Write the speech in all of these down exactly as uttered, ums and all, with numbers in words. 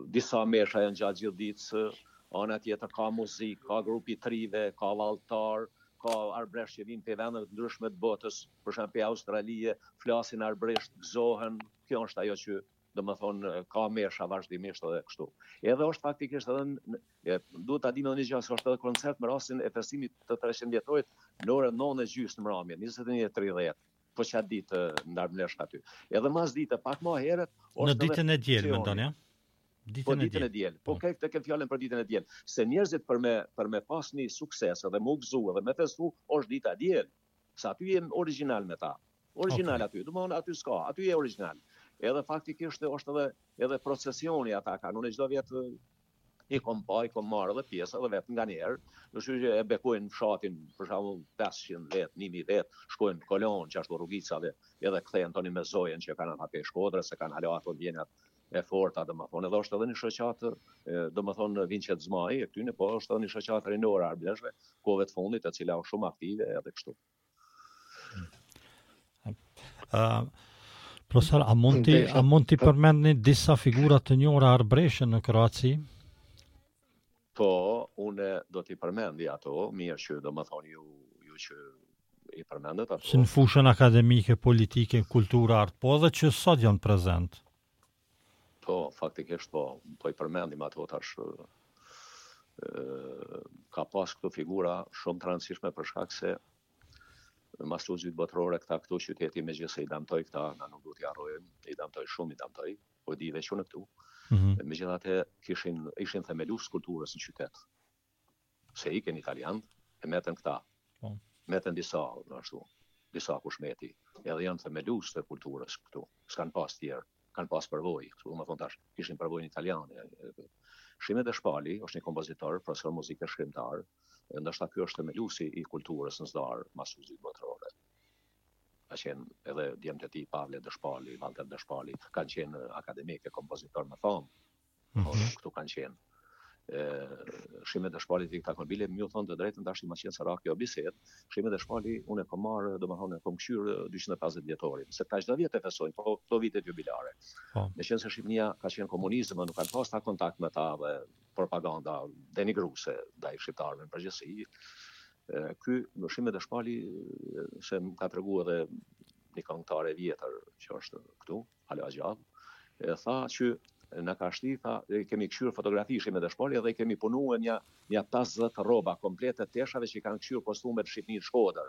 disa mesha janë gjatë gjithë ditës, ana tjetër ka muzikë, ka grupi trive, ka valltar, ka arbresh që vinë për vendet ndryshme të botës, për shembull për Australie, flasin arbresht, gëzohen. Kjo është ajo që do më thonë ka mesha vazhdimisht edhe kështu. Edhe është faktikisht edhe duhet ta dimë një gjë, se është edhe koncert me rastin e festimit të treshtëqind vjetorit në orën nëntë e gjys në mramje, njëzet e një e tridhjetë. Po çat ditë ndarmlesh aty. Edhe mas ditë pak më herët në ditën e diel mendon ja? Ditën po ditën e diel. Po këtë të kem fjalën për ditën e diel. Se njerëzit për me për me pas një sukses edhe më gëzu edhe me festu është dita e diel. Sa aty jem origjinal me ta. Origjinal okay. Aty. Do të thonë aty s'ka, aty je origjinal. Edhe faktikisht është edhe edhe procesioni ata kanë. Unë çdo vit i kom pa, i kom marrë edhe pjesë edhe vetë nga njerë. Kështu që e bekojnë fshatin, për shembull pesëqind vet, një mijë vet, shkojnë kolon, qashtu rrugicave, edhe kthehen tani me zojen që kanë ata pe Shkodrës, se kanë hala ato vjenat e forta, domethënë, edhe është edhe një shoqatë, domethënë Vinçet Zmai, e këtyne, po është edhe një shoqatë rinore arbleshve, kohëve të fundit, e cila është shumë aktive edhe kështu. Uh, profesor, a mund ti a mund ti përmendni disa figura të njohura arbreshe në Kroaci? Po, unë do t'i përmendi ato, mirë që domethënë ju ju që i përmendet ato. Si në fushën akademike, politike, kulturë, art, po edhe që sot janë prezent. Po, faktikisht po, po i përmendim ato tash. Ka pas këto figura shumë të rëndësishme për shkak se mastuzit botërore këta këtu qyteti me gjithse i damtoj këta, na nuk duhet i harrojmë, i damtoj shumë, i damtoj, po di veç unë këtu. Mm-hmm. Megjithatë kishin ishin themelues kulturës në qytet. Se iken italianë, e metën këta. Oh. Metën disa, ashtu, disa kushmeti, edhe janë themelues të kulturës këtu. S'kan pas tjerë, kanë pas përvojë, kështu më thon tash, kishin përvojën italiane. Shime Deshpali është një kompozitor, profesor muzike shkrimtar, ndoshta ky është themeluesi i kulturës në Zdar, mastuzit botërore. Ka qenë edhe djemtë e tij Pavle Deshpali, Valter Deshpali, kanë qenë akademike, kompozitor me famë. Mm-hmm. Këtu kanë qenë. Shime Deshpali ti këta kombile, më thonë të drejtën tash i ma qenë sarak kjo bisedë. Shime Deshpali unë e kam marrë, domethënë kam kshyrë dyqind e pesëdhjetë vjetorin, se ka çdo vit e fesojnë, po këto vitet jubilare. Oh. Meqense Shqipënia ka qenë komunizëm, nuk kanë pas ta kontakt me ta dhe propaganda denigruese ndaj shqiptarëve në përgjithësi. Ky Shime Deshpali se më ka treguar edhe një këngëtar e vjetër që është këtu, Alo Axhall, e tha që na ka shti, tha, kemi këshyrë fotografi Shime Deshpali dhe kemi punuar një një pesëdhjetë rroba komplete të teshave që kanë këshyrë kostume të Shqipërisë në Shkodër.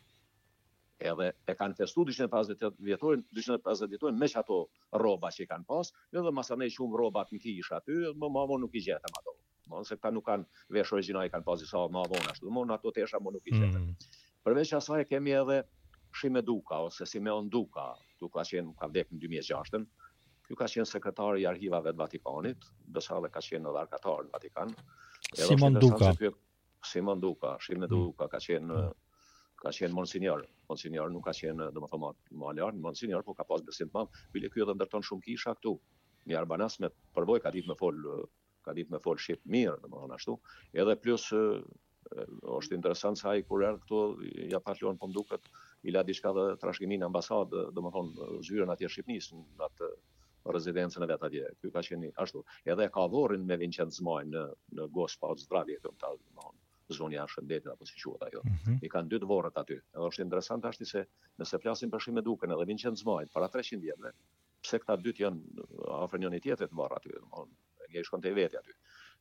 Edhe e kanë festu dyqind e pesëdhjetë vjetorin, dyqind e pesëdhjetë vjetorin me ato rroba që kanë pas, edhe masanej shumë rrobat në kish aty, më mamo nuk i gjetëm ato. Mon se këta nuk kanë vesh origjinal, kanë pas disa më vonë ashtu, mon ato tesha më nuk i gjetëm. Mm. Përveç asaj kemi edhe Shime Duka ose Simeon Duka, tu ka qenë ka vdekur në dy mijë e gjashtën. Ky ka qenë sekretari i arhivave të Vatikanit, dërsa edhe ka qenë edhe arkatar në Vatikan. Simon Duka. Simon Duka, Shime Duka ka qenë ka qenë monsinjor. Monsinjor nuk ka qenë, domethënë më lart, monsinjor, po ka pas besim të madh. Bile ky edhe ndërton shumë kisha këtu. Një arbanas me përvojë ka ditë me fol, ka ditë me fol shqip mirë, domethënë ashtu. Edhe plus është interesant se ai kur erdhi këtu ja patlon po duket i la diçka dhe trashëgimin në ambasadë, domethënë zyrën atje Shqipërisë në atë rezidencën e vet atje. Ky ka qenë ashtu. Edhe ka vorrin me Vinçent Zmaj në në Gospa Zdravje këtu, domethënë zonja e shëndetit apo si quhet ajo. Mm-hmm. I kanë dy të vorrat aty. Edhe është interesant ashtu se nëse flasim për Shime Dukën edhe Vinçent Zmaj para tresqind vjetëve, pse këta dy janë afër njëri tjetrit të varr aty, domethënë ngjë shkon te veti aty.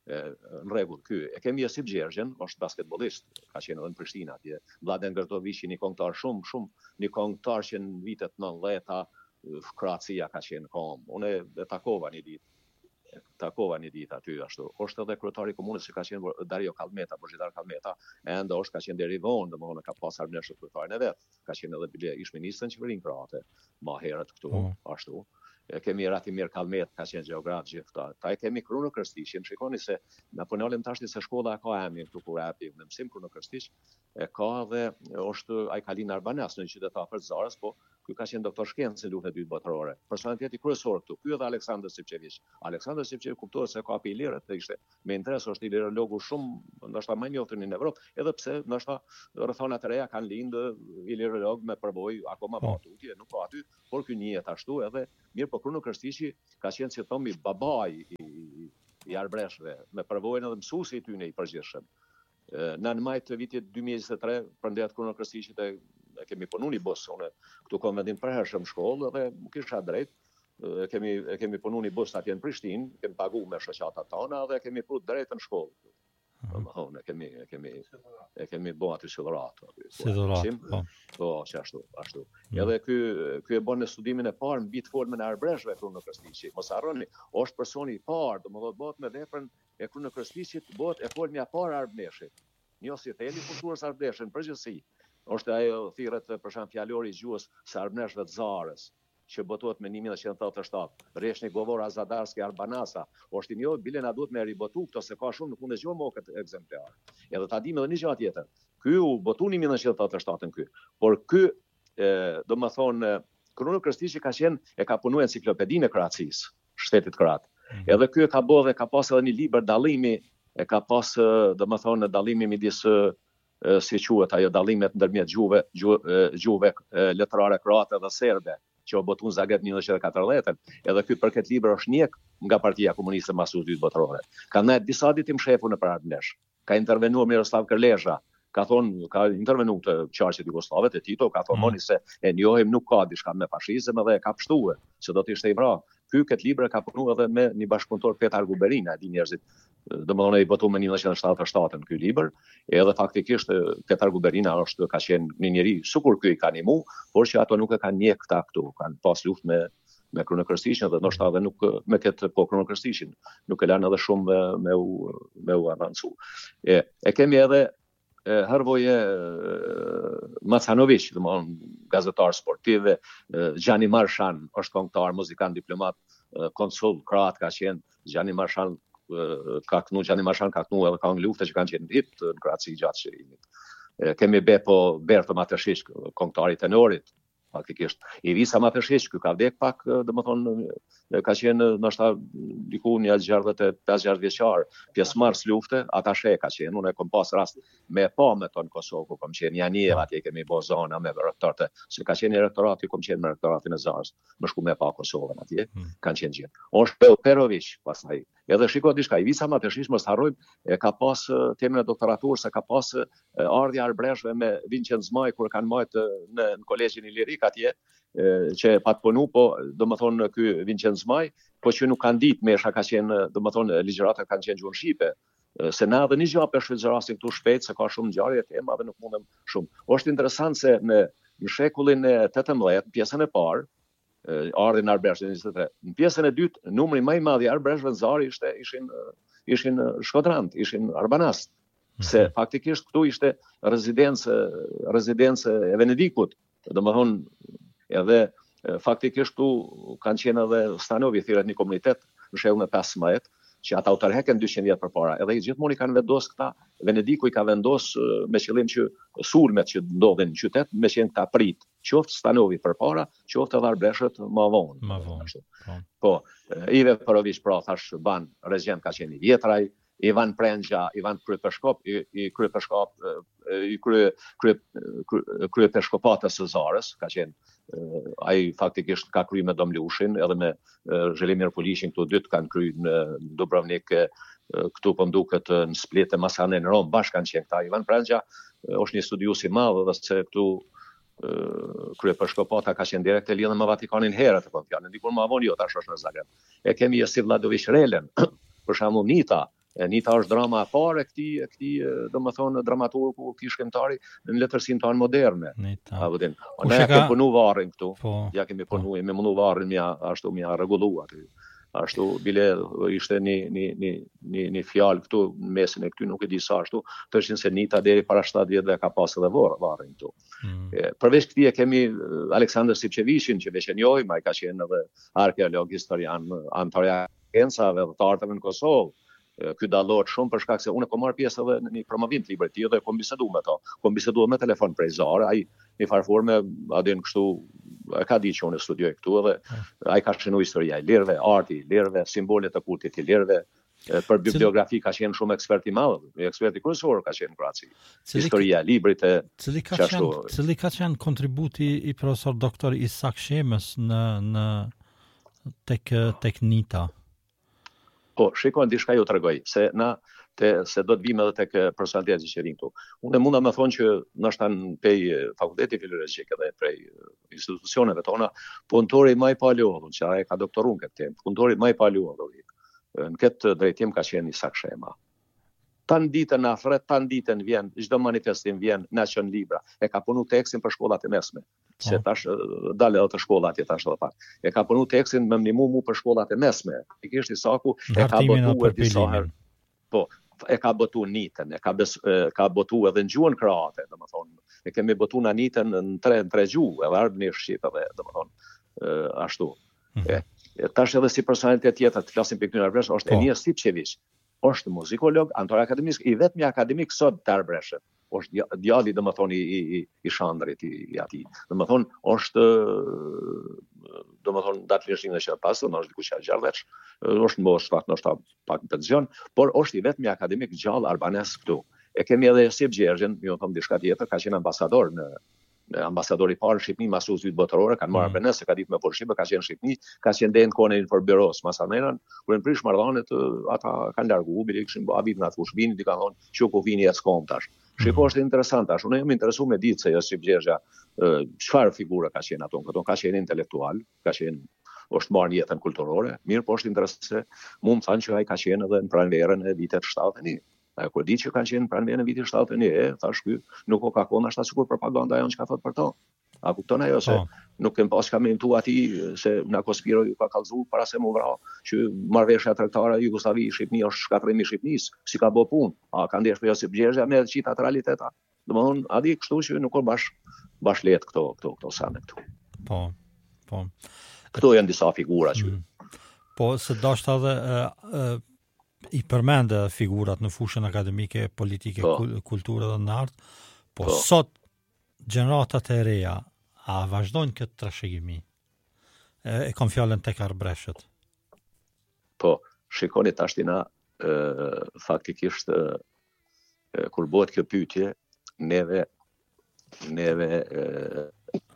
Në rregull, ky e kemi Josip Gjergjen, është basketbollist, ka qenë edhe në Prishtinë atje. Mladen Gërtoviçi, një këngëtar shumë, shumë, një këngëtar që në vitet nëntëdhjetë Kroacia ka qenë kom. Unë e takova një ditë. Takova një ditë aty ashtu. Është edhe kryetari i komunës që ka qenë Dario Kalmeta, Boxhitar Kalmeta, ende është ka qenë deri vonë, domethënë ka pasur armësh kryetarin e vet. Ka qenë edhe bile ish ministër në qeverinë kroate. Më herët këtu, oh. Ashtu. E kemi Ratimir Kalmet, ka qenë gjeograf gjithë këta. Ta e kemi Kruno Krstishin, shikoni se na po nalim tash se shkolla ka emrin këtu kur hapi në mësim Kruno Krstish, e ka dhe është ai Kalin Arbanas në qytet afër Zarës, po ky ka qenë doktor shkencë në luftën e dytë botërore. Personaliteti kryesor këtu, ky edhe Aleksandër Sipçeviç. Aleksandër Sipçeviç kuptohet se ka pi lirë, ishte me interes, është ilirologu shumë, ndoshta më i njohur në Evropë, edhe pse ndoshta rrethonat e reja kanë lindë ilirolog me përvojë akoma pa tutje, nuk ka aty, por ky njihet ashtu edhe mirë, po Kruno Krstishi ka qenë si thomi babai i i arbreshve, me përvojën edhe mësuesi i tyre i përgjithshëm. Në në maj të vitit dy mijë e njëzet e tre, prandet kronokërstiqit e, e kemi punu një bus, unë këtu kom vendin përhershëm shkollë dhe më kisha drejt, e kemi, e kemi punu një bus atje në Prishtinë, kemi pagu me shoqata tona dhe kemi pru drejt në shkollë. Mm-hmm. E kemi, e kemi, e kemi bo aty si dhuratë. Si dhuratë, po. Po, që ashtu, ashtu. Mm. Edhe ky, ky e bon në studimin e parë mbi të formën e arbreshve kronokërstiqit. Mos harroni, është personi i parë, domethënë bëhet me veprën e kronokërstiqit, bëhet e formja e parë arbreshit. Njohësi theli kulturës arbreshe në përgjithësi. Është ajo thirrët për shemb fjalori i gjuhës së arbreshve të Zarës, që botohet me një mijë nëntëqind e tetëdhjetë e shtatë. Reshni Govor Azadarski Arbanasa, është i njohur bile na duhet me ribotu këto se ka shumë nuk mund të zgjohë më këtë ekzemplar. Edhe ta dimë edhe një gjë tjetër. Ky u botu një mijë nëntëqind e tetëdhjetë e shtatë ky. Por ky, domethënë, kronokërstiqi ka qenë e ka punuar enciklopedinë e Kroacisë, shtetit kroat. Edhe ky e ka bërë dhe ka pas edhe një libër dallimi, e ka pas domethënë dallimi midis si quhet ajo dallimet ndërmjet gjuhëve, gjuhëve letrare kroate dhe serbe, që o botun Zagreb një mijë nëntëqind e katërdhjetë, edhe ky për këtë libër është njek nga Partia Komuniste mbas së dytë botërore. Ka ndajt disa ditë im shefu në Arabnesh. Ka intervenuar Miroslav Kërlezha, ka thonë, ka intervenuar të qarqit jugoslave të Tito, ka thonë moni se e njohim nuk ka diçka me fashizëm edhe e ka pështuar, se do të ishte i vrarë. Ky këtë libër ka punuar edhe me një bashkëpunëtor Petar Guberina, e di njerëzit, domethënë i botu me një mijë nëntëqind e shtatëdhjetë e shtatë ky libër, edhe faktikisht Petar Guberina është ka qenë një njeri sukur ky i ka nimu, por që ato nuk e kanë njeh këta këtu, kanë pas luftë me me kronokërstiqin dhe ndoshta edhe nuk me këtë po kronokërstiqin, nuk e lanë edhe shumë me, me u me u avancu. E, e kemi edhe Hrvoje Macanović, domethënë gazetar sportiv, Gjani Marshan është këngëtar, muzikant, diplomat, konsul kroat ka qenë, Gjani Marshan ka kënu, Gjani Marshan ka kënu edhe këngë lufte që kanë qenë hit në Kroaci gjatë çlirimit. Kemi Bepo Berto Matešić, këngëtari i tenorit, faktikisht. Ivica Matešić, ky ka vdek pak, domethënë ka qenë ndoshta diku një gjashtë e pesë gjashtë vjeçar, pjesëmarrës lufte, atashe ka qenë. Unë kom pas rast me pa me ton Kosovë, ku kom qenë Janiev, atje kemi bo zona me rektorate, se ka qenë rektorati, kom qenë me rektoratin e Zarës, më shku me pa Kosovën atje, hmm. kanë qenë gjithë. Është Perović pastaj. Edhe shiko diçka, Ivica Matešić mos harrojmë, e ka pas temën e doktoraturës, se ka pas ardhja arbreshve me Vincenc Zmaj kur kanë marrë në, në kolegjin Ilirik atje, që pat punu, po domethënë ky Vincenc Zmaj, po që nuk kanë ditë mesha ka qenë, domethënë ligjëratat kanë qenë gjuhën shqipe. Se na edhe një gjë për shfrytëzorasin këtu shpejt se ka shumë ngjarje tema dhe nuk mundem shumë. Është interesant se në në shekullin e tetëmbëdhjetë, pjesën e parë, ardhin arbreshtë në njëzet e tre. Në pjesën e dytë, numri më i madh i arbreshëve në Zarë ishte ishin ishin shkodrant, ishin arbanast. Se faktikisht këtu ishte rezidencë rezidencë e Venedikut. Domethënë edhe faktikisht këtu kanë qenë edhe stanovi thirrët një komunitet në shekullin e pesëmbëdhjetë, që ata u tërheken dyqind vjet përpara. Edhe i gjithmonë i kanë vendos këta, Venediku i ka vendos me qëllim që sulmet që ndodhin në qytet, me qenë ta prit, qoftë stanovi përpara, qoftë edhe arbreshët më vonë. Më vonë. Po, Ive Perović pra thash ban rezident ka qenë i vjetraj, Ivan Prengja, Ivan Kryepeshkop, i, i Kryepeshkop, i krye krye Kryepeshkopatës së Zarës, ka qenë ai faktikisht ka kryer me Domlushin edhe me Zhelimir Pulishin, këto dy kanë kryer në Dubrovnik, këtu po duket në Split e Masane në Rom, bashkë kanë qenë këta. Ivan Prengja është një studius i madh edhe se këtu Kryepeshkopata ka qenë direkt e lidhur me Vatikanin herët e fjalën, dikur më vonë jo tash është në Zagreb. E kemi Josip Vladović Relen, për shembull Nita. Nita është drama e parë e këtij e këtij domethënë dramaturgu, këtij shkrimtari në letërsinë tonë moderne. Nita. A vjen. Ne kemi punu varrin këtu. Po, ja kemi punu, me mundu varrin mja ashtu mja rregulluar aty. Ashtu bile ishte një një një një një fjalë këtu në mesin e këty, nuk e di sa ashtu, thoshin se Nita deri para shtatë vjet dhe ka pas edhe varrin këtu. Mm. E, përveç këtij e kemi Aleksandr Sipçeviçin, që veç e njohim, ai ka qenë edhe arkeolog, historian, antar i agencave dhe të arteve në Kosovë. Ky dallohet shumë për shkak se unë kam marr pjesë edhe në një promovim të librit të tij dhe kam biseduar me to. Kam biseduar me telefon prej Zarë, ai në farforme adin kështu e ka ditë që unë studioj këtu edhe ai ka shënuar historia e lirëve, arti i lirëve, simbolet e kultit të lirëve. Për bibliografi ka qenë shumë ekspert i madh, ekspert i kryesor ka qenë në Kroaci. Historia e librit e cili ka qenë cili ka qenë kontributi i profesor doktor Isak Shemës në në tek tek Nita. Po, shikon diçka ju tregoj, se na te se do të vim edhe tek personaliteti që rin këtu. Unë mund ta më thonë që ndoshta pej fakulteti filologjik edhe prej institucioneve tona, punëtori më i palodhur, që ai ka doktoruar këtë temë, punëtori më i palodhur në këtë drejtim ka qenë Isak Shema. Tan ditën afret, tan ditën vjen, çdo manifestim vjen, na çon libra. E ka punu tekstin për shkollat e mesme. Se tash dalë edhe të shkollat e tash edhe pak. E ka punu tekstin më mnimu mu për shkollat e mesme. Pikërisht Isaku e ka botuar disa herë. Po, e ka botu nitën, e ka bes, e ka botu edhe në gjuhën kroate, domethënë. E kemi botu na nitën në tre në tre gjuhë, edhe arabisht shqip edhe domethënë ashtu. E, tash edhe si personalitet tjetër të flasim pikë në Arbresh, është Enia Stipçević. Është muzikolog, antar akademik, i vetmi akademik sot të Arbreshit. Është djali domethënë i i i Shandrit i, i atij. Domethënë është domethënë datëlisht në çfarë pasën, është diku çfarë gjallë veç, është mos fakt ndoshta pak në pension, por është i vetmi akademik gjallë albanes këtu. E kemi edhe Josip Gjergjën, ju them diçka tjetër, ka qenë ambasador në ambasadori i parë në Shqipëri mas ushtrit botërore, kanë marrë Arbanes, se ka ditë me por Shqipë, ka qenë në Shqipëri, ka qenë deri në kohën e Inforberos, Masamenan, kur në prish marrëdhëniet ata kanë larguar, bile kishin bë avit na thosh vini, di kanë thonë, "Çu ku vini as kom tash." Shiko, është interesant tash. Unë jam interesuar me ditë se Josip Gjergja çfarë figura ka qenë ato, këto ka qenë intelektual, ka qenë është marrë jetën kulturore, mirë, po është interesant se mu më thanë që ai ka qenë edhe në pranverën e vitet shtatëdhjetë e një. Kur di që kanë qenë në pranverën e vitit shtatëdhjetë e një, e, thash ky nuk o ka kohë ashta sikur propaganda jonë që ka thot për to. A kupton ajo se nuk kem pas kam mentu aty se na konspiroi ju ka kallzu para se mu vra që marrëveshja tregtare Jugosllavi Shqipëri është shkatërrimi i Shqipërisë, si ka bë punë. A ka ndesh për Josip Gjergja me çita realiteta. Domthon, a di kështu që nuk ka bash bash lehtë këto këto këto sane këtu. Po. Po. Këto janë disa figura që mm. Po se dashta edhe i përmende figurat në fushën akademike, politike, po. kulture dhe në art, po, po sot gjeneratat e reja a vazhdojnë këtë trashëgimi? E, e kam fjalën tek Arbreshët. Po, shikoni tashtina faktikisht e, kur bëhet kjo pyetje, neve neve e,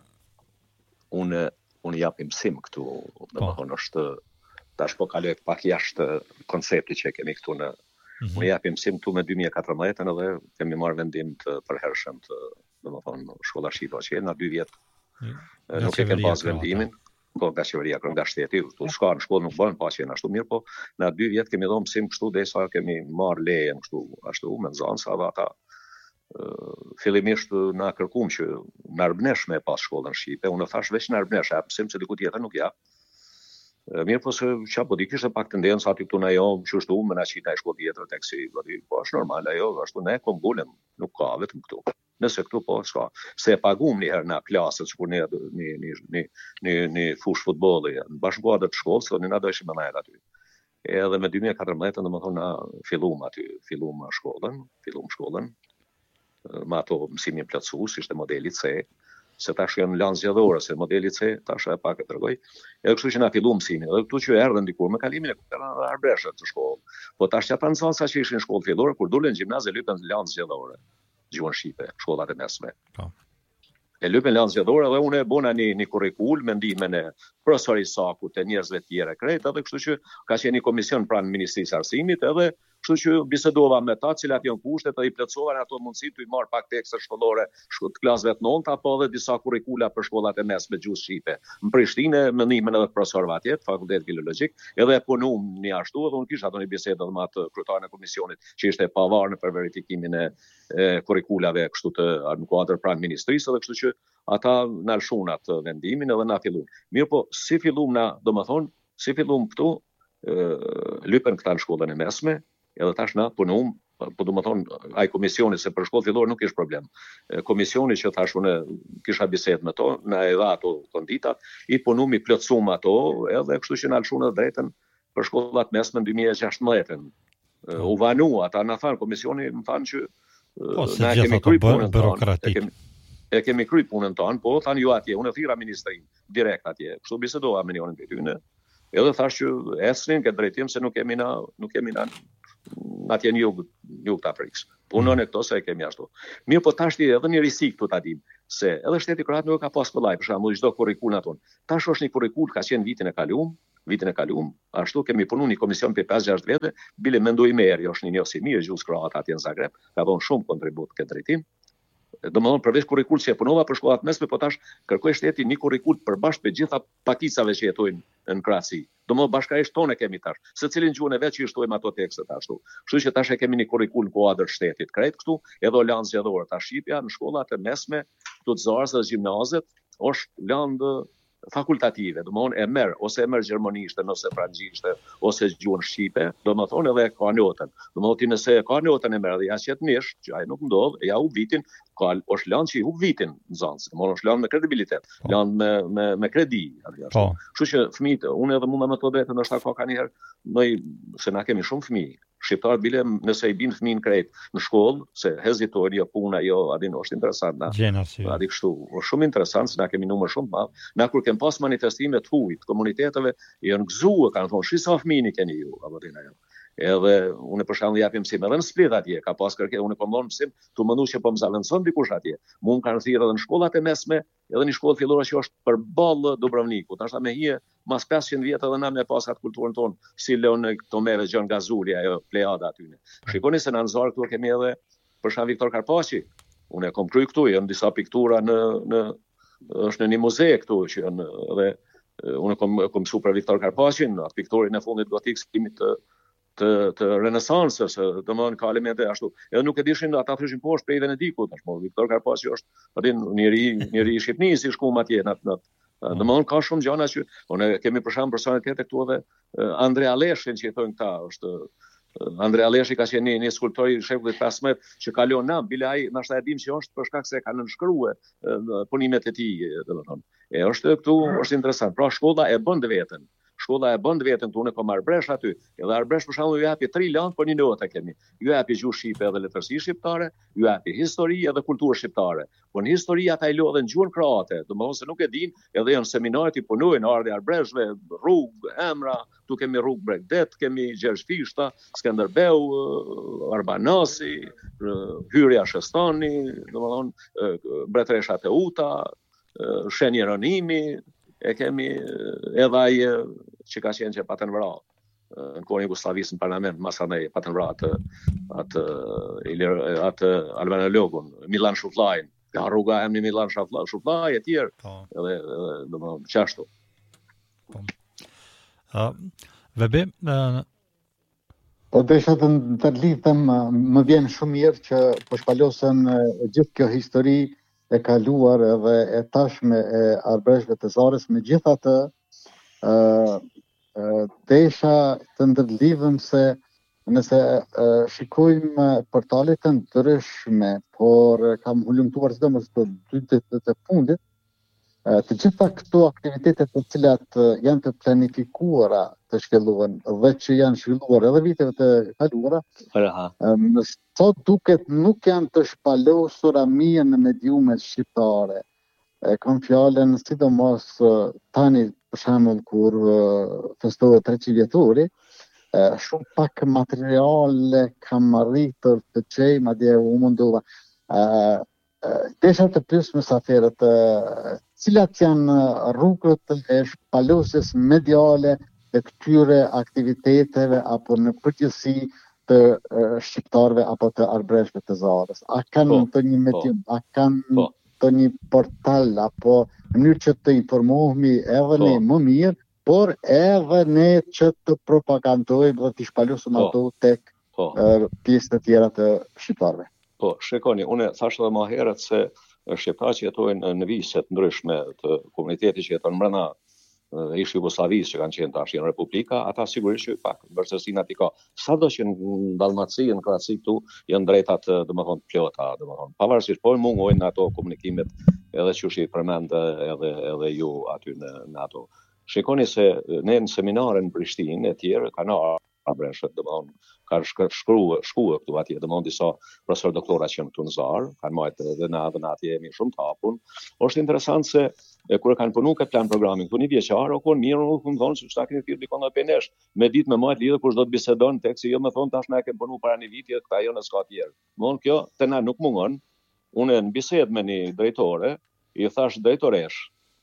unë unë japim sim këtu, domethënë është tash po kaloj pak jashtë konceptit që kemi këtu në mm-hmm. unë japim sim këtu me dy mijë e katërmbëdhjetë edhe kemi marrë vendim të përhershëm të domethënë shkolla shqipe që na dy vjet mm. nuk e kemi pas vendimin, po nga qeveria nga shteti, këtu s'ka në shkollë nuk bën pa qenë ashtu mirë, po na dy vjet kemi dhënë sim kështu derisa kemi marrë lejen kështu ashtu me nxënësa dhe ata Uh, fillimisht na kërkuam që në Arbnesh me pas shkollën shqipe, unë thash veç në Arbnesh, a pse se diku tjetër nuk ja. Uh, mirë po se çfarë po di kishte pak tendencë aty këtu na jo, kështu më na qita shkollë tjetër tek si, po është normal ajo, ashtu ne kombulem, nuk ka vetëm këtu. Nëse këtu po s'ka, se e paguam një herë na klasët kur ne në në në në në fush futbolli, në bashkëpunë të shkollës, sonë na doishim më marr aty. Edhe me dy mijë e katërmbëdhjetë domethënë na filluam aty, filluam shkollën, filluam shkollën. Me ato mësimin plotësues, ishte modeli C, se tash janë lanë zgjedhore, se modeli C tash e pak e tregoj. Edhe kështu që na filluam mësimin, edhe këtu që erdhën dikur me kalimin e kuptave Arbreshët të shkollë. Po tash ata nxënësa që ishin në shkollë fillore, kur dolën në gjimnaz e lypën lanë zgjedhore, gjuhën shqipe, shkollat e mesme. Po. E lypën lanë zgjedhore dhe unë e bona një një kurrikul me ndihmën e profesorit Sakut e njerëzve të tjerë krejt, edhe kështu që ka qenë një komision pranë Ministrisë së Arsimit, edhe kështu që bisedova me ta, cilat janë kushtet, dhe i plotësova ato mundësi të i marr pak tekste shkollore të klasëve të nënta, apo edhe disa kurrikula për shkollat e mesme gjuhë shqipe. Në Prishtinë me ndihmën edhe profesorëve atje, Fakulteti Filologjik, edhe punum një ashtu, edhe unë kisha ato një bisedë edhe me atë kryetarin e komisionit, që ishte pavarur për verifikimin e, e kurrikulave kështu të në kuadër pranë ministrisë, edhe kështu që ata na lëshun atë vendimin edhe na filluan. Mirë po, si filluam na, domethënë, si filluam këtu, lypen këta në shkollën e mesme, edhe tash na punum, po do të thonë ai komisioni se për shkollë fillore nuk kish problem. Komisioni që tash unë kisha bisedë me to, na e dha ato kondita, i punum i plotësuam ato, edhe kështu që na lëshun edhe drejtën për shkollat mesme në dy mijë e gjashtëmbëdhjetë. U vanu ata na thanë komisioni, më thanë që po, na kemi kryer punën birokratik. E kemi kryer punën tonë, po thanë ju atje, unë thira ministrin direkt atje. Kështu bisedova me njërin prej tyre. Edhe thash që esrin këtë drejtim se nuk kemi na, nuk kemi na atje në jug, jug të Afrikës. Punon e këto se e kemi ashtu. Mirë, po tash edhe një rizik këtu ta dim, se edhe shteti kroat nuk ka pas kollaj, për shembull çdo kurrikul aton. Tash është një kurrikul ka qenë vitin e kaluar, vitin e kaluar, ashtu kemi punu një komision për pesë gjashtë vete, bile mendoj merë, është një njohësi mirë gjusë kroata atje në Zagreb, ka dhënë shumë kontribut këtë drejtim. Do më thonë përveç kurrikull që e punova për shkollat mesme, po tash kërkoj shteti një kurrikull përbashkë me gjitha pakicave që jetojnë në Kroaci. Do më bashkërisht tonë kemi tash, secilin gjuhën e vet që i shtojmë ato tekstet ashtu. Kështu që tash e kemi një kurrikull kuadër shtetit krejt këtu, edhe lanë zgjedhore. Tash shqipja në shkollat e mesme, këtu të Zorës dhe gjimnazet, është lanë fakultative, do më thonë e merr ose e merr gjermanishtën ose frangjishtë ose gjuhën shqipe, do më thonë edhe ka notën. Do më thonë nëse ka notën e merr dhe ja qet mish, që ai nuk ndodh, ja u vitin, ka është lanë që i hub vitin në Zancë, do më thonë është lanë me kredibilitet, lanë me me me kredi, ashtu. Kështu që fëmijët, unë edhe mund ta më thotë ndoshta ka kanë herë, noi se na kemi shumë fëmijë. Shqiptarët bile nëse i bin fëmijën krejt në shkollë, se hezitojnë, jo puna, jo, adin është interesant, na. Adi kështu, është shumë interesant, se na kemi numër shumë madh. Na kur kem pas manifestime të huajt, komuniteteve janë gëzuar, kanë thonë, "Shi sa fëmijë keni ju", apo dina jo. Edhe unë për shembull japim mësim edhe në Split atje, ka pas kërkesë, unë po mbon mësim, tu mendu që po më zalënson dikush atje. Mund kanë thirrë edhe në shkollat e mesme, edhe në shkollë fillore që është përballë Dubrovnikut. Tash me hije mas pesëqind vjet edhe na me pas atë kulturën tonë, si Leon Tomeve, Gjon Gazuli, ajo plejada aty. Shikoni se në Anzar këtu kemi edhe për shembull Viktor Karpaçi. Unë e kam kryer këtu, janë disa piktura në në është në një muze këtu që janë edhe unë kam kam mësuar për Viktor Karpaçin, atë pikturin e fundit gotik skimit të të të renesansës, domethënë ka elemente ashtu. Edhe nuk e dishin ata thoshin poshtë prej Venedikut, tashmë Viktor Karpaçi është atë njëri njëri i Shqipërisë si shkuam atje në atë. Domethënë ka shumë gjëra që unë kemi për shembull personalitet këtu edhe Andrea Leshin që i thonë këta, është Andrea Leshi ka qenë një skulptor i shekullit pesëmbëdhjetë që kalon na, bile ai ndoshta e dim që është për shkak se ka nënshkruar punimet e tij, domethënë. E është këtu është interesant. Pra shkolla e bën vetën. Shkolla e bën vetën tonë ka marr bresh aty. Edhe Arbresh për shembull ju japi tri lanë, po një notë kemi. Ju japi gjuhë shqipe edhe letërsi shqiptare, ju japi histori edhe kulturë shqiptare. Po në histori ata i lodhen gjuhën kroate, domethënë se nuk e din, edhe janë seminaret i punojnë ardhi Arbreshve, rrugë, emra, tu kemi rrugë Bregdet, kemi Gjergj Fishta, Skenderbeu, Arbanasi, hyrja Shestani, domethënë Mbretëresha Teuta, shenjë rënimi, e kemi edhe ai që ka qenë që patën vrarë në kohën e Jugosllavisë në parlament, masane patën vrarë atë atë atë albanologun Milan Shufllajin, ka rruga emri Milan Shufllaj e tjerë, edhe domethënë çashtu. Ë Vebi, po desha të të lidhem, më vjen shumë mirë që po shpalosen gjithë kjo histori e kaluar edhe e tashme e Arbreshve të Zarës, me gjitha të uh, uh, desha të ndërlidhem se nëse uh, shikojmë portalet të ndryshme, por kam hulumtuar sidomos të dy ditët e fundit, uh, të gjitha këto aktivitetet të cilat uh, janë të planifikuara të shkelluar dhe që janë shkelluar edhe viteve të kaluara, um, sot duket nuk janë të shpalosura mirë në mediumet shqiptare. E kam fjalën sidomos tani për shembull kur uh, festohet treqind vjetori, uh, shumë pak materiale kam arritur të çej, madje u mundova. Uh, uh, desha të pyes mysafirët, uh, cilat janë rrugët e shpalosjes mediale të këtyre aktiviteteve apo në përgjithësi të uh, shqiptarëve apo të Arbreshve të Zarës. A kanë të një medium, a kanë të një portal apo mënyrë që të informohemi edhe ne më mirë, por edhe ne që të propagandojmë dhe të shpalosim ato tek uh, pjesë të tjera të shqiptarëve. Po, shikoni, unë thash edhe më herët se shqiptarët që jetojnë në vise të ndryshme të komunitetit që jeton brenda ish Jugosllavisë që kanë qenë tash në Republika, ata sigurisht që pak vërtetësinë aty ka. Sado që në Dallmaci, në Kroaci këtu janë drejtat, domethënë plota, domethënë pavarësisht po mungojnë ato komunikimet edhe që shi përmend edhe edhe ju aty në, në ato. Shikoni se ne në seminare në Prishtinë e tjerë kanë Arbreshët, domethënë kanë shkruar shkuar këtu atje, domethënë disa profesor doktora që janë këtu në Zarë, kanë marrë edhe na edhe atje jemi shumë të hapur. Është interesant se e kur kanë punu këtë plan programin këtu një vjeçar, o kon mirë nuk më thonë se çka keni thirrë dikon në penesh, me ditë me majt lidhë kush do të bisedon tek se jo më thon tash na e kemi punu para një viti këta jo në ska tjerë. Mon kjo te na nuk mungon. Unë në bisedë me një drejtore, i thash drejtoresh,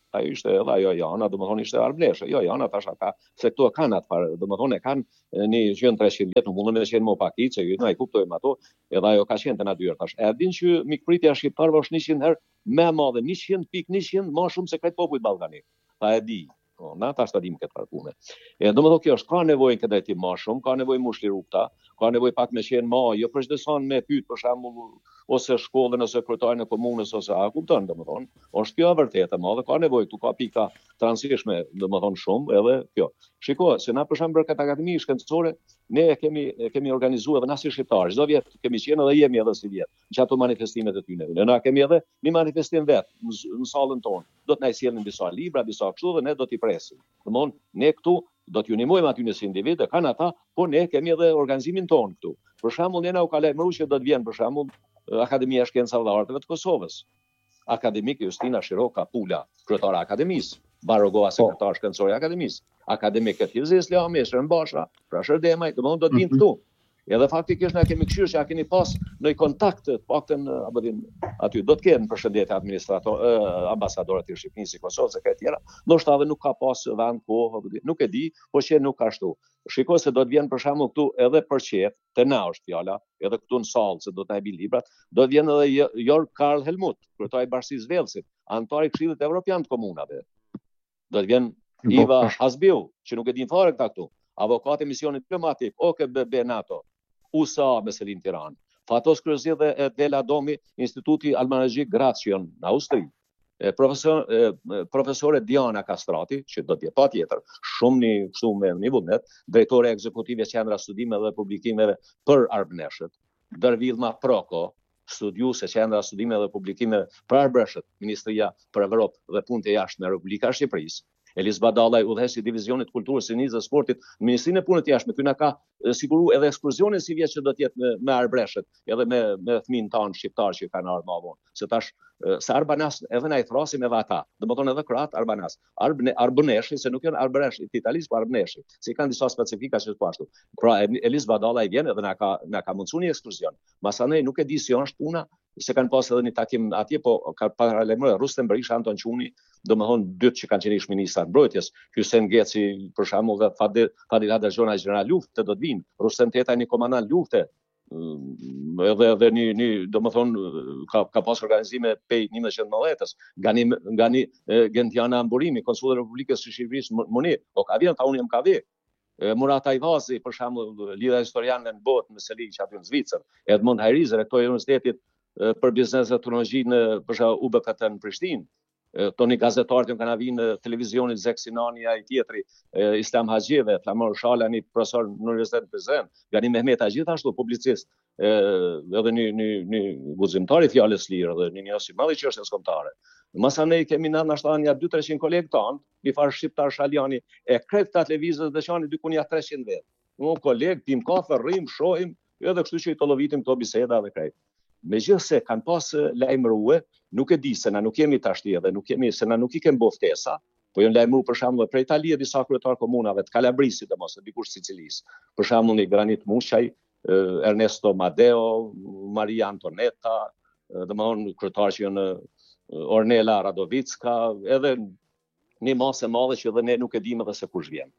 Ajo ishte edhe ajo Jana, domethënë ishte Arbleshe. Jo, Jana tash ata se këto kanë atë parë, domethënë e kanë një gjën treqind vjet, nuk mundën me qenë më pak i, se ne kuptojmë ato, edhe ajo ka qenë të natyrë tash. E din që mikpritja shqiptarëve është njëqind herë më e madhe, njëqind pikë njëqind më shumë se krejt popullit ballkanik. Ta e di. Po, na tash ta dim këtë parkume. E domethënë kjo është ka nevojë këtë drejtim më shumë, ka nevojë mushli rrugta, ka nevojë pak me qenë më, jo për çdo son me pyet për shembull ose shkollën ose kryetarin e komunës ose a kupton domethënë, është kjo e vërtetë e madhe, ka nevojë këtu ka pika transishme domethënë shumë edhe kjo. Shiko, se na për shembull këtë akademi shkencore, ne e kemi e kemi organizuar edhe na si shqiptar, çdo vjet kemi qenë edhe jemi edhe si vjet. Që ato manifestimet e tyre. Ne na kemi edhe një manifestim vet në sallën tonë. Do të na sjellin disa libra, disa kështu dhe ne do t'i presim. Domthon, ne këtu do t'ju ndihmojmë aty në si individ, kanë ata, po ne kemi edhe organizimin ton këtu. Për shembull, ne na u ka lajmëruar që do të vjen për shembull Akademia e Shkencave dhe Arteve të Kosovës. Akademik Justina Shiroka Pula, kryetare e akademisë, Barogova sekretar shkencor i akademisë, akademik Filzi Islami, Shërmbasha, pra Shërdemaj, domthon do të vinë këtu. Edhe faktikisht na kemi këshirë që a keni pas në kontakt të paktën apo din aty do të kenë përshëndetje administrator ambasadorët e Shqipërisë, Kosovës e këtyra. Ndoshta edhe nuk ka pas vend kohë, nuk e di, po që nuk ka ashtu. Shikoj se do të vjen për shembull këtu edhe për qef, te na është fjala, edhe këtu në sallë se do të na bëj librat, do të vjen edhe Jörg Karl Helmut, kryetari i Bashkisë Velsit, antar i Këshillit Evropian të Komunave. Do të vjen Iva Hasbiu, që nuk e din fare këta këtu, avokat e misionit diplomatik, O K B B NATO. U S A me Selin Tiranë, Fatos Kryozidhe e Dela Domi, Instituti Almanagjik Gracion në Austri, e profesor, e, profesore Diana Kastrati, që do t'je pa tjetër, shumë një kështu me një vullnet, drejtore ekzekutive Qendra Studimeve dhe Publikimeve për Arbëneshët, Dërvillma Proko, studiuese Qendra Studimeve dhe Publikimeve për Arbëneshët, Ministria për Evropë dhe Punët e Jashtme e Republika e Shqipërisë, Elis Badallaj, udhëhesi i Divizionit Kulturës, Sinjisë dhe Sportit, Ministrinë e Punëve të Jashtme, ky na ka siguru edhe ekskursionin si vjet që do të jetë me, me Arbreshët, edhe me me fëmijën tanë shqiptar që kanë ardhur më vonë. Se tash se Arbanas edhe na i thrasim edhe ata. Domethënë edhe kroat Arbanas. Arbne, Arbëneshi, se nuk janë Arbëneshi të Italisë, po Arbëneshi. Si kanë disa specifika që po ashtu. Pra Elis Badallaj vjen edhe na ka na ka mundsuar një ekskursion. Masanej nuk e di si është puna, se kanë pas edhe një takim atje, po ka paralajmëruar Rustem Berisha, Anton Çuni, domethënë dytë që kanë qenë ish ministra mbrojtjes, Hysén Geci për shembull dhe Fadil Fadil Hadergjona general lufte do të vinë, Rustem Teta një komandant lufte, edhe edhe një një domethënë ka ka pas organizime pej një mijë e nëntëdhjetës, nga një nga një Gentiana Amburimi, konsulli i Republikës së Shqipërisë Muni, po ka vjen ta unë jam ka vë. Murat Ajvazi për shembull, lidha historiane në botë me Seli që aty në Zvicër, Edmund Hajriz, rektori i Universitetit për biznes dhe teknologji në për shembull U B K T në Prishtinë. Toni gazetarët kanë vinë në televizionit Zek Sinania i tjetri, Islam Haxhive, Flamur Shalani, profesor në Universitetin e Prizren, Gani Mehmeta gjithashtu publicist, edhe një një një guximtar i fjalës lirë dhe një njësi madh i çështjes kombëtare. Masanej kemi na nashta një dy trecëqind kolegë tanë, një farë shqiptar Shaliani, e krejt ta televizës dhe qani dikun ja treqind vet. Unë kolegë, pim kafe, rrim, shohim, edhe kështu që i tollovitim këto biseda dhe krejt. Megjithse kanë pas lajmërue, nuk e di se na nuk kemi tashti edhe nuk kemi se na nuk i kemi bë ftesa, po janë lajmëruar për shembull për Itali disa kryetar komunave të Kalabrisit domos, dikush Sicilisë. Për shembull një Granit Mushaj, Ernesto Madeo, Maria Antoneta, domethënë kryetar që janë Ornela Radovicka, edhe një masë e madhe që edhe ne nuk e dimë edhe se kush vjen.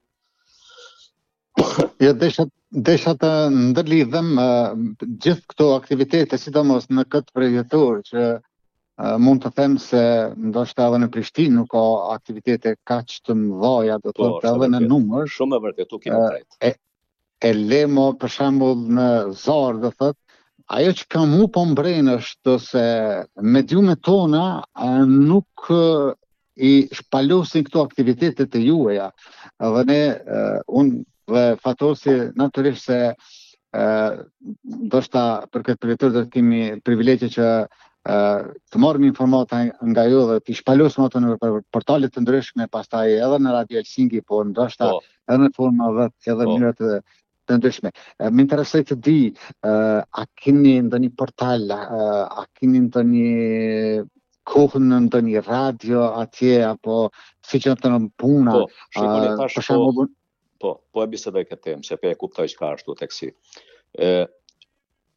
Ja, desha, desha të ndërlidhem uh, gjithë këto aktivitete, sidomos në këtë përjetur, që uh, mund të them se ndoshta edhe në Prishtinë nuk ka aktivitete kaq të mëdha, do të thotë edhe në numër. Shumë e vërtetë, tu kemi drejt. E, e lemo për shembull në Zar, do thotë, ajo që ka mu po mbren është se mediumet tona uh, nuk uh, i shpalosin këto aktivitete të juaja. Dhe ne, uh, unë dhe Fatosi, natyrisht se uh, ndoshta për këtë përjetur do të kemi privilegje që uh, të marrim informata nga ju dhe të shpalosim ato në portale të ndryshme, pastaj edhe në Radio Helsinki, po ndoshta oh. edhe në forma dhe edhe oh. mënyra të, të ndryshme. Uh, më interesoj të di, uh, a keni ndonjë portal, uh, a keni ndonjë kohën në ndonjë radio atje, apo si që të në puna, po, shikoni, uh, për shembull. Po, po e bisedoj këtë temë, se pe e kuptoj çka ashtu tek si. Ë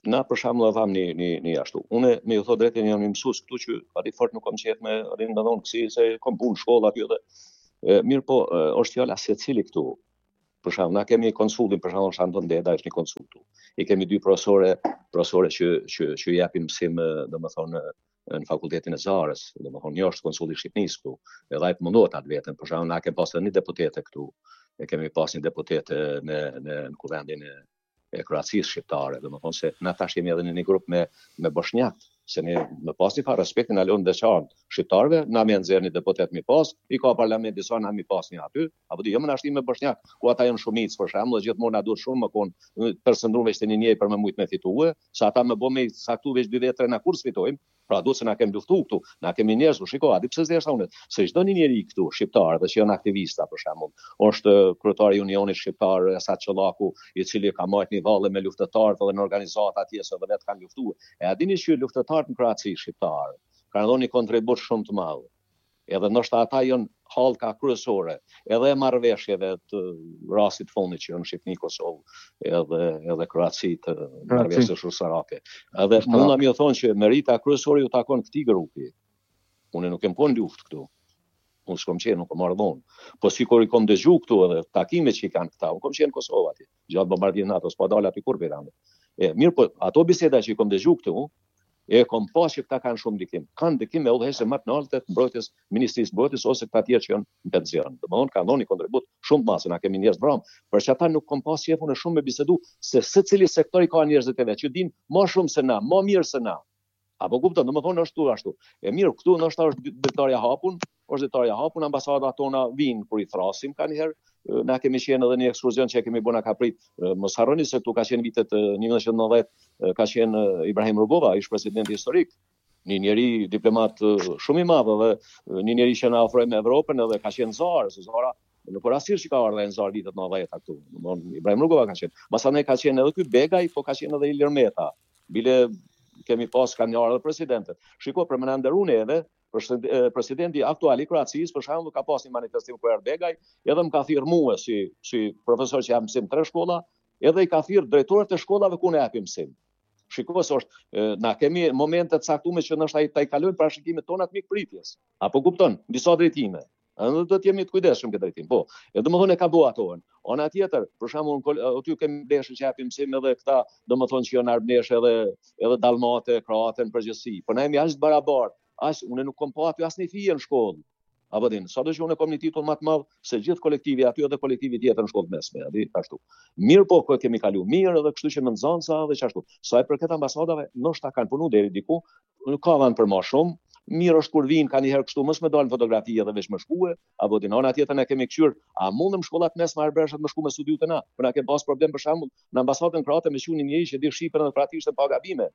Na për shembull e tham një një një ashtu. Unë me ju thot drejtën jam një mësues këtu që aty fort nuk kam qejf me aty ndonjë kësi se kam punë shkollë aty dhe e, mirë po e, është fjala secili këtu. Për shembull, na kemi konsultin për shembull Shanton Deda është një konsultu. I kemi dy profesore, profesore që që që japin mësim domethënë në fakultetin e Zarës, domethënë një është konsulti i Shqipërisë këtu. Edhe ai mundohet atë vetën. Për shembull, na kemi pasur një deputete këtu. E kemi pasur një deputete në në në kuvendin e e Kroacisë shqiptare, domethënë se na tash jemi edhe në një grup me me bosnjak, se ne me pasni pa respektin alon deçan shqiptarëve, na më nxjerrni deputet mi pas, i ka parlamenti sa na mi pasni aty, apo di jam në ashtim me bosnjak, ku ata janë shumicë për shembull, gjithmonë na duhet shumë më kon përshëndruar veç tani një për më shumë me fitue, sa ata më bë me saktu veç dy vetë na kurs fitojmë. Pra duhet se na kemi luftu këtu, na kemi njerëz, shiko, a di pse s'desha unë, se çdo një njeri këtu shqiptar dhe që janë aktivista për shembull, është kryetari i Unionit Shqiptar Asat Çollaku, i cili ka marrë një valle me luftëtarët edhe në organizata atje se vetë kanë luftuar. E a dini që luftëtarët në Kroaci shqiptar kanë dhënë një kontribut shumë të madh. Edhe ndoshta ata janë hallka kryesore, edhe marrëveshjeve të rastit fundit që në Shqipëri, Kosovë, edhe edhe Kroaci të marrëveshjes ushtarake. Edhe mund na më thonë që merita kryesore ju takon këtij grupi. Unë nuk kem punë luftë këtu. Unë s'kom qenë, nuk kom marrë dhonë. Po sikur i kom dëgju këtu edhe takimet që i kanë këta, unë kom qenë në Kosovë aty, gjatë bombardimit NATO, s'po dalë aty kur Virane. E mirë po, ato biseda që i kom dëgju këtu, e kom pas që këta kanë shumë ndikim. Kanë ndikim me udhëheqëse më të lartë të mbrojtjes, Ministrisë Mbrojtjes ose këta tjerë që janë në pension. Domthonë kanë dhënë një kontribut shumë të madh, na kemi njerëz bram. Për çata nuk kom pas qefun e shumë me bisedu se secili sektor i ka njerëzit e vet që dinë më shumë se na, më mirë se na. Apo kupton, domethënë është ashtu ashtu. E mirë, këtu ndoshta është detarja hapun, është detarja hapun, ambasadat tona vinë kur i thrasim kanë herë. Na kemi qenë edhe një ekskursion që kemi bëna kaprit. Mos harroni se këtu ka qenë vitet një mijë nëntëqind e nëntëdhjetë ka qenë Ibrahim Rugova, ish president historik. Një njeri diplomat shumë i madh dhe një njeri që na ofroi me Evropën edhe ka qenë zar, se zara nuk rastisht që ka ardhur në zar vitet nëntëdhjetë këtu. Domthonë Ibrahim Rugova ka qenë. Masanë ka qenë edhe ky Begaj, po ka qenë edhe Ilir Meta. Bile kemi pas kanë ardhur presidentët. Shiko për më na nderune edhe presidenti aktual i Kroacisë për shembull ka pas një manifestim ku erdhi Begaj, edhe më ka thirrë mua si si profesor që jam mësim tre shkolla, edhe i ka thirrë drejtorët e shkollave ku ne japim mësim. Shiko se është na kemi momente të caktuara që ndoshta ai ta i kalojnë parashikimet tona të mikpritjes. Apo kupton, disa drejtime. Ëndë do të jemi të kujdesshëm këtë drejtim. Po, e domethënë e ka bëu ato. Ona tjetër, për shembull, aty kemi beshë që japim mësim edhe këta, domethënë që janë arbënesh edhe edhe dallmate, kroate në përgjithësi. Po na jemi as barabartë. As unë nuk kam pa aty asnjë fije në shkollë. Apo din, sado që unë kam një titull më të madh se gjithë kolektivi aty edhe kolektivi tjetër në shkollë mesme, a di ashtu. Mirë po ko kemi kalu mirë edhe kështu që më nxënësa edhe çashtu. Sa i përket ambasadave, ndoshta kanë punu deri diku, nuk ka vend për më shumë. Mirë është kur vinë kanë një herë kështu, mos më dalin fotografi edhe veç më shkuë, apo din, ona tjetër ne kemi kthyer, a mundem shkollat mesme arbëreshat më shku me studiut e na? Po na kemi pas problem për shembull në ambasadën kroate me qenë një njeri që di shqipen edhe praktikisht pa gabime.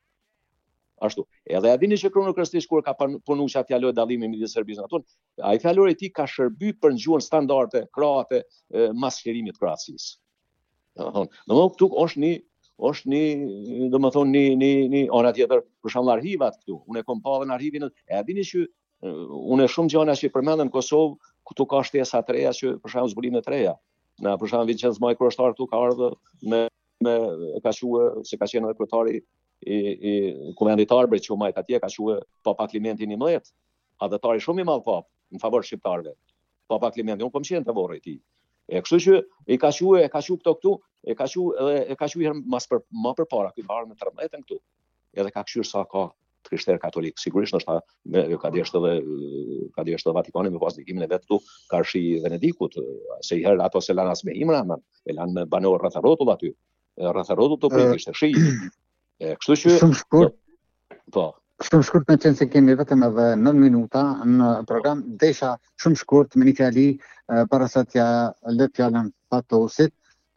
Ashtu. Edhe a dini që Krono Krstiç kur ka punu që atë fjaloj dallimi midis Serbisë aton, ai fjalori i tij ka shërby për ngjuhën standarde kroate mas qerimit të Kroacisë. Domethënë, domethënë këtu është një është një domethënë një një një ona tjetër për shembull arhivat këtu. Unë kam pa në arhivin e a dini që unë shumë gjëra që përmendën në Kosovë, këtu ka shtesa të reja që për shembull zbulimet të reja. Na për shembull Vincenz Maj Kurështar këtu ka ardhur me me ka thua se ka qenë edhe kryetari i i kuvendit arbërit që u majt atje, ka thua Papa Klimenti njëmbëdhjetë, adhetari shumë i madh pap në favor shqiptarëve. Papa Klimenti, unë kom qenë të vorri i tij. E kështu që i ka thua, e ka thua këto këtu, e ka thua edhe e ka thua herë mas për më përpara, ky barë në tridhjetën këtu. Edhe ka kshir sa ka të krishterë katolik. Sigurisht ndoshta ka deshtë edhe ka deshtë edhe Vatikani me pas ndikimin e vet këtu, karshi Venedikut, se i herë ato se lanë as me imra, e lanë me banor rreth rrotull aty. Rreth rrotull të prit ishte shi. E kështu që shumë shkurt. Po. Shumë shkurt me qenë se kemi vetëm edhe nëntë minuta në program, desha shumë shkurt me një fjali para sa t'ja lë fjalën Fatosit.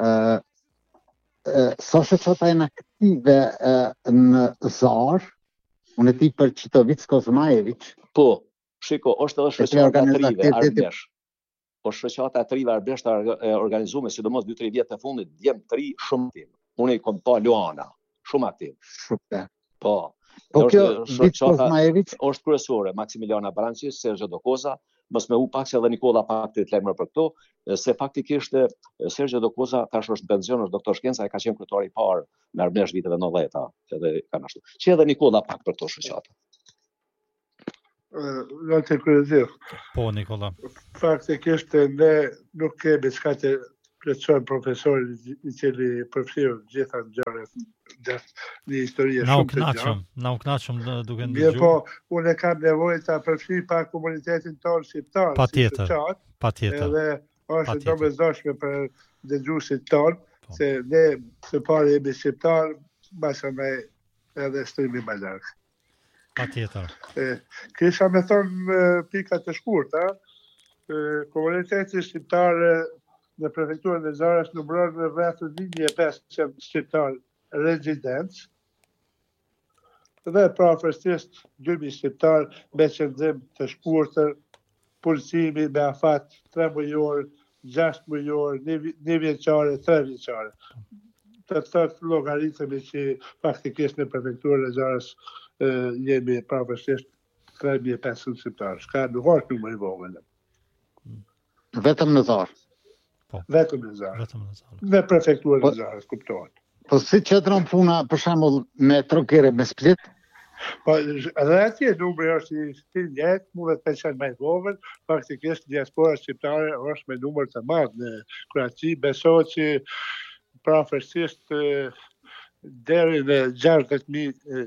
Sa shoqata janë aktive në Zar, unë e ti për Qitovic Kozmajevic. Po, shiko, është edhe shoqata e trive arbesh. Po shoqata e trive arbesh e organizuar, sidomos dy tre vjet të fundit, djem tri shumë tim. Unë i kom pa Luana, shumë aktiv. Super. Po. Po kjo Vic Kozmajevic është kryesore, Maksimiliana Branqi, Sergio Dokoza, mos me u pak se edhe Nikola pak të lajmër për këto, se faktikisht Sergio Dokoza tash është në pension, është doktor shkenca, ai ka qenë kryetari i parë në Armesh viteve nëntëdhjetë, edhe kanë ashtu. Që edhe Nikola pak për këto shoqata. Në të kërëzir. Po, Nikola. Faktikisht ne nuk kemi çka të plotësojmë profesorin i cili përfshirë gjitha ngjarjet gjatë një historie shumë të gjatë. Na u kënaqëm duke ndëgjuar. Po, unë kam nevojë ta përfshij pa komunitetin tonë shqiptar. Patjetër. Patjetër. Edhe është domosdoshme për dëgjuesit tonë, se ne së pari jemi shqiptar, mbasë edhe strimi më larg. Patjetër. Kisha me thonë pikat të shkurta, komuniteti shqiptar në prefekturën e Zaras numëron në rreth njëzet e pesë shqiptar rezidencë dhe prafërsisht dy mijë shqiptar me qëndrim të shkurtër, punësimi me afat tre mujor, gjashtë mujor, një vjeçare, tre vjeçare. Të thotë llogaritemi që faktikisht në prefekturën e Zaras jemi prafërsisht tre mijë e pesëqind shqiptarë. Shka nuk është numër i vogël. Vetëm në Zarë. Po. Vetëm në Zarë. Vetëm në Zarë. Në prefekturën e Zarës, kuptohet. Po si qëndron puna, për shembull, me Trokere me Split? Po, edhe atje numri është i stil njëjtë, mund të qenë më i vogël, faktikisht diaspora shqiptare është me numër të madh në Kroaci, besohet që prafërsisht deri në gjashtëdhjetë mijë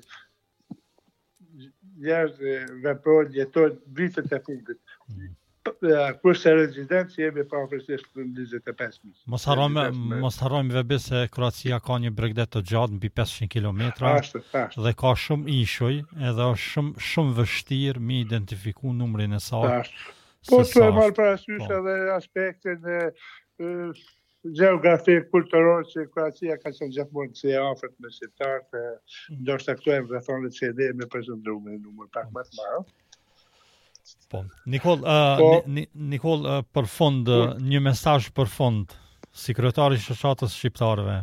njerëz veprojnë, jetojnë vitet e fundit. Kurse rezidencë jemi prafërsisht në njëzet e pesë mijë. Mos harrojmë, mos harrojmë vetë se Kroacia ka një bregdet të gjatë mbi pesëqind kilometra dhe ka shumë ishuj, edhe është shumë shumë vështirë mi identifiku numrin e saj. Po të e marrë parasysh edhe aspektin e gjeografik, kulturor, që Kroacia ka qenë gjithmonë që e afërt me shqiptarët, ndoshta këtu e rrethonet që ne jemi përshëndruar me numër pak më të madh. Po, Nikol, uh, po, Nikol uh, për fund, uh, një mesazh për fund, si kryetari i shoqatës shqiptarëve.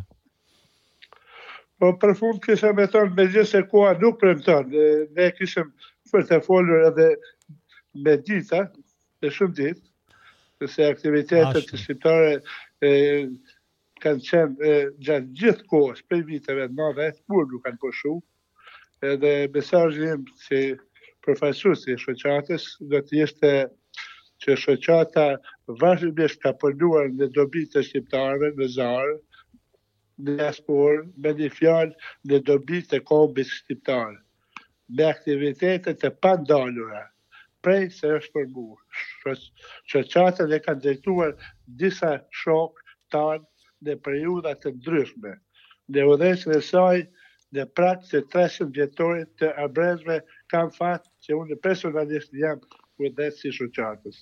Po për fund kisha me thonë, me gjithë se koha nuk premton, ne kishim për të folur edhe me dita, e shumë ditë, se aktivitetet të shqiptare e, kanë qenë e, gjatë gjithë kohës, për viteve nëntëdhjetë, kur nuk kanë pushu, edhe mesazhi im që përfaqësuesi i shoqatës do të ishte që shoqata vazhdimisht ka punuar në dobi të shqiptarëve në Zarë, në diasporë, me një fjalë në dobi të kombit shqiptar, me aktivitete të pandalura, prej se është formuar. Shoqatën e kanë drejtuar disa shokë tanë në periudha të ndryshme. Në udhëheqjen e saj, në prag të treqind vjetorit të arbrezve, kam fatë që unë personalisht jam udhëheqës si shoqatës.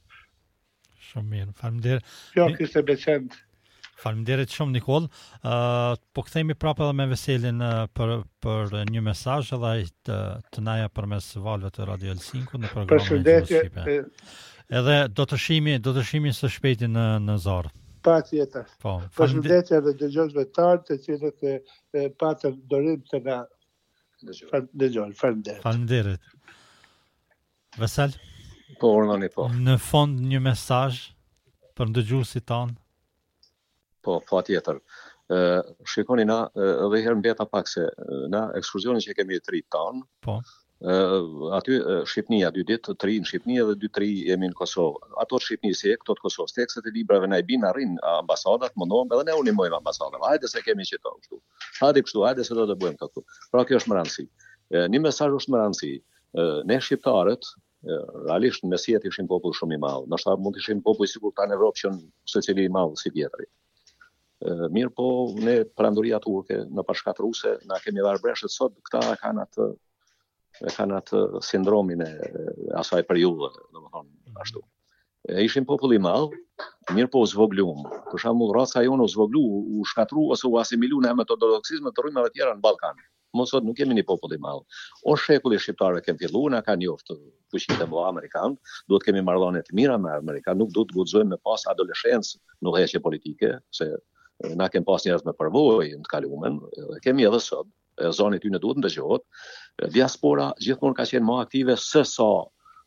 Shumë mirë, faleminderit. Kjo kishte me qenë. Faleminderit shumë Nikol. Uh, po kthehemi prapë edhe me Veselin uh, për për një mesazh edhe ai të, të naja përmes valve të Radio Helsinkut në programin. Përshëndetje. Edhe do të shihemi, do të shihemi së shpejti në në Zarë. Patjetër. Po. Përshëndetje edhe dëgjuesve tanë, të cilët e, e patën dorim të na dëgjojnë. Faleminderit. Faleminderit. Vesel. Po, urnani po. Në fond një mesazh për dëgjuesit tanë. Po, pa tjetër. Uh, shikoni na, edhe herë mbeta pak se na ekskursionin që kemi tri tanë, po. Uh, aty uh, Shqipnia dy ditë, tri në Shqipni dhe dy tri jemi në Kosovë. Ato të Shqipni si e këto të Kosovës, tekstet e librave na i bin arrin ambasadat, mundohem edhe ne unimojmë ambasadat. Hajde se kemi që to kështu. Hajde kështu, hajde se do të bëjmë këtu. Pra kjo është më rëndësi. Uh, një mesazh është më rëndësi. Uh, ne shqiptarët uh, realisht në mesjet ishim popull shumë i madh. Ndoshta mund të ishim popull sikur ta në Evropë që secili i madh si vjetri. Mirë po, ne perandoria turke në bashkat ruse, na kemi dharë breshët sot, këta kanë atë, kanë atë sindromin e asaj periudhe, domethënë ashtu. E ishim popull i madh, mirë po u zvogluam. Për shembull, raca jonë u zvoglu, u shkatru ose u asimilu në ortodoksizëm të rrymave të tjera në Ballkan. Mos sot nuk kemi një popull i madh. O shekulli shqiptarëve kemi filluar, na kanë njoftë fuqitë e mëdha amerikanë, duhet kemi marrëdhënie të mira me amerikanë, nuk duhet të guxojmë me pas adoleshencë në udhëheqje politike, se na kem pas njerëz me përvojë në të kalumen, kemi edhe sot, zonit ty në duhet ndëgjohet, diaspora gjithmonë ka qenë më aktive se sa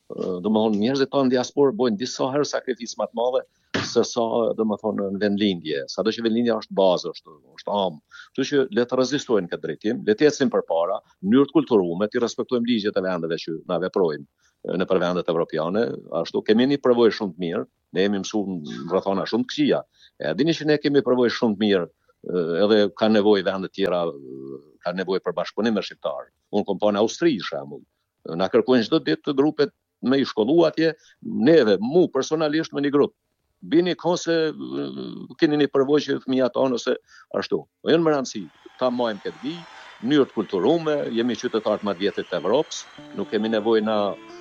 do më thonë njerëzit tonë në diasporë bojnë disa herë sakrificë më të madhe se sa do më thonë në vendlindje. Sado që vendlindja është bazë, është është am. Kështu që le të rezistojnë këtë drejtim, le të ecim përpara, në mënyrë të kulturuar, të respektojmë ligjet e vendeve që na veprojmë në për vendet evropiane. Ashtu kemi një përvojë shumë të mirë, ne jemi mësuar në rrethana shumë të këqija. E dini që ne kemi përvojë shumë të mirë, edhe kanë nevojë vende të tjera, kanë nevojë për bashkëpunim me shqiptar. Unë kom pa në Austri për shembull. Na kërkojnë çdo ditë grupet me i shkollu atje, neve, mu personalisht me një grup. Bini kohë se keni një përvojë që fëmijët tonë ose ashtu. Po janë më rëndësi, ta majmë këtë vijë, mënyrë të kulturume, jemi qytetarë më të vjetrit të Evropës, nuk kemi nevojë na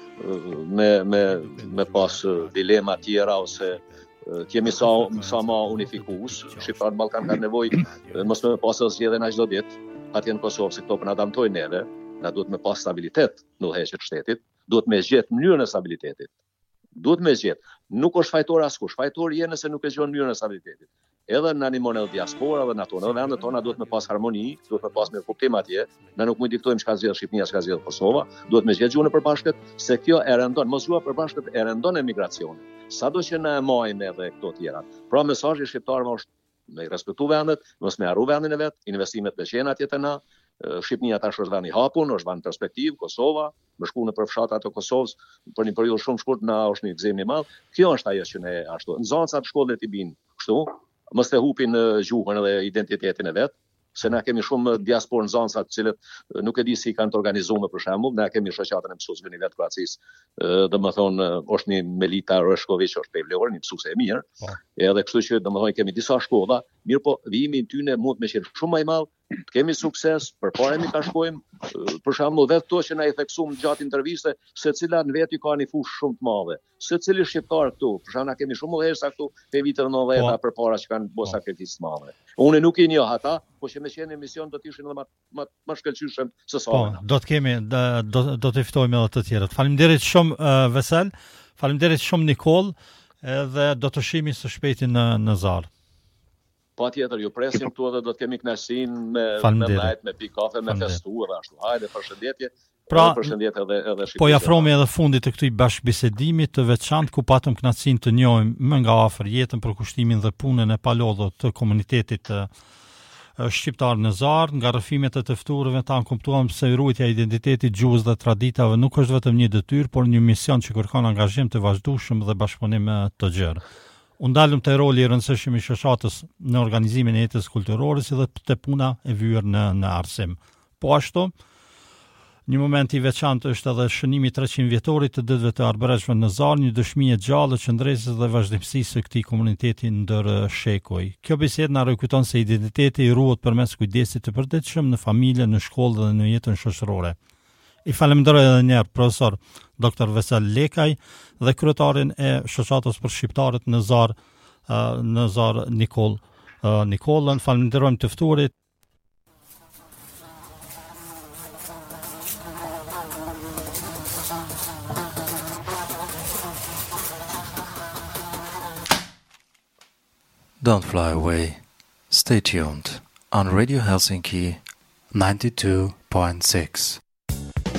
me me me pas dilema tjera ose të jemi sa sa më unifikues. Shqiptarët në Ballkan kanë nevojë mos me pas zgjedhje na çdo ditë, atje në Kosovë se këto po na damtojnë neve, na duhet me pas stabilitet në udhëheqjet e shtetit, duhet me zgjedh mënyrën e stabilitetit. Duhet me zgjedh. Nuk është fajtor askush. Fajtor je nëse nuk e zgjon mënyrën e stabilitetit. Edhe në animon edhe diaspora dhe në ato në vendet tona duhet me pas harmoni, duhet me pas mirë kuptim atje. Ne nuk mund diktojmë çka zgjedh Shqipëria, çka zgjedh Kosova. Duhet me zgjedh gjuhën e përbashkët, se kjo e rëndon, mos gjuha e përbashkët e rëndon emigracionin. Sado që na e majmë edhe këto tjera. Pra mesazhi shqiptarëve është me respektu vendet, mos me harru vendin e vet, investimet me qenë atje te na. Shqipënia tash është vend i hapur, është vend perspektiv, Kosova, më shku në për fshatat e Kosovës për një periudhë shumë shkurt na është një gëzim i madh. Kjo është ajo që ne ashtu. Nxënësat shkollet i bin kështu, mos të hupin gjuhën dhe identitetin e vet, se na kemi shumë diasporë nxënësa të cilët nuk e di si kanë të organizuar për shembull, ne kemi shoqatën e mësuesve në vetë Kroacisë, domethënë është një Melita Reshković, është pe Vlorë, një mësuese e mirë. Edhe kështu që domethënë kemi disa shkolla, mirë po vijimi i tyne mund të më qenë shumë më i madh. Kemi sukses, përpara mi ka shkojmë, për shembull vetë to që na i theksuam gjatë interviste, secila në vetë ka një fushë shumë të madhe. Secili shqiptar këtu, për shembull na kemi shumë udhëheqësa këtu te vitet nëntëdhjetë përpara që kanë bërë sakrificë të mëdha. Unë nuk i njoh ata, po që me qenë emision do të ishin edhe më më më shkëlqyeshëm se sa. Po, do të kemi do do të ftojmë edhe të tjerët. Faleminderit shumë uh, Vesel, faleminderit shumë Nikol, edhe do të shihemi së shpejti në në Zar. Pa tjetër, ju presim këtu edhe do të kemi kënaqësinë me me lajt, me pi kafe, me festu edhe ashtu. Hajde, përshëndetje. Pra, përshëndetje edhe edhe Shqipërisë. Po jafrohemi edhe fundit të këtij bashkëbisedimi të veçantë ku patëm kënaqësinë të njohim më nga afër jetën, përkushtimin dhe punën e palodhur të komunitetit të shqiptar në Zar. Nga rrëfimet e të ftuarve ta kuptuam se ruajtja e identitetit, gjuhës dhe traditave nuk është vetëm një detyrë, por një mision që kërkon angazhim të vazhdueshëm dhe bashkëpunim të gjerë. U ndalëm të roli i rëndësishëm i shoqatës në organizimin e jetës kulturore si dhe të puna e vyer në në arsim. Po ashtu, një moment i veçantë është edhe shënimi treqind vjetorit të ditëve të Arbreshve në Zar, një dëshmi e gjallë e qëndresës dhe vazhdimësisë së këtij komuniteti ndër shekuj. Kjo bisedë na rikujton se identiteti ruhet përmes kujdesit të përditshëm në familje, në shkollë dhe në jetën shoqërore. I falemnderoj edhe një herë profesor doktor Vesel Lekaj dhe kryetarin e shoqatës për shqiptarët në Zar, uh, në Zar Nikol uh, Nikolën. Falenderojmë të ftuarit. Don't fly away. Stay tuned on Radio Helsinki ninety-two point six.